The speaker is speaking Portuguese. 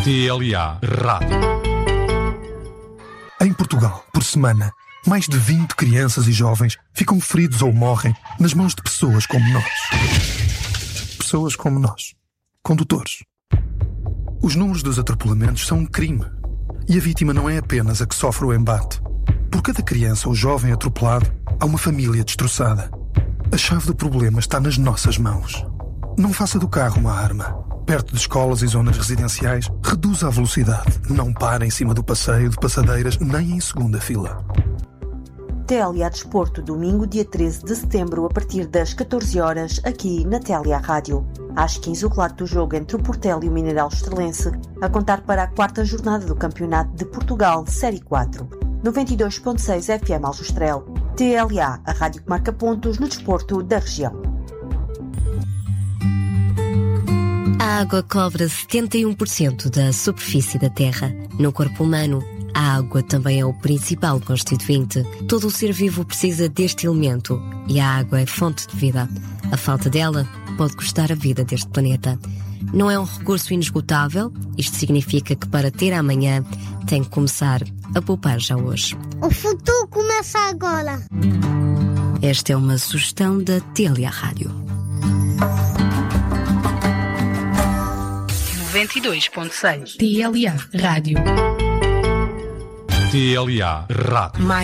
TLA Rádio. Em Portugal, por semana, mais de 20 crianças e jovens ficam feridos ou morrem nas mãos de pessoas como nós. Pessoas como nós. Condutores. Os números dos atropelamentos são um crime. E a vítima não é apenas a que sofre o embate. Por cada criança ou jovem atropelado, há uma família destroçada. A chave do problema está nas nossas mãos. Não faça do carro uma arma. Perto de escolas e zonas residenciais, reduza a velocidade. Não pare em cima do passeio de passadeiras, nem em segunda fila. TLA Desporto, domingo, dia 13 de setembro, a partir das 14 horas, aqui na TLA Rádio. Às 15, o relato do jogo entre o Portela e o Mineirão Estrelense, a contar para a 4ª jornada do Campeonato de Portugal, Série 4. 92.6 FM Aljustrel. TLA, a rádio que marca pontos no desporto da região. A água cobre 71% da superfície da Terra. No corpo humano, a água também é o principal constituinte. Todo o ser vivo precisa deste elemento e a água é fonte de vida. A falta dela pode custar a vida deste planeta. Não é um recurso inesgotável. Isto significa que para ter amanhã tem que começar a poupar já hoje. O futuro começa agora. Esta é uma sugestão da TLA Rádio. 92.6 TLA Rádio. TLA Rádio.